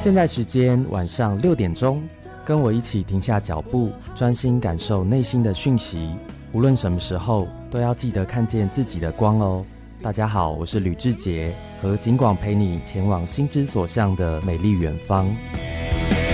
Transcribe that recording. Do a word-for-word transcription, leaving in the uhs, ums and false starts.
现在时间晚上六点钟，跟我一起停下脚步，专心感受内心的讯息。无论什么时候，都要记得看见自己的光哦。大家好，我是吕志杰，和景广陪你前往心之所向的美丽远方。